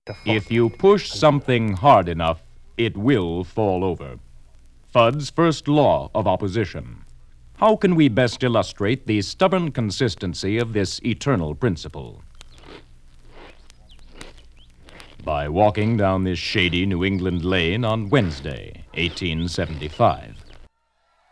If you push something hard enough, it will fall over. Fudd's first law of opposition. How can we best illustrate the stubborn consistency of this eternal principle? By walking down this shady New England lane on Wednesday, 1875.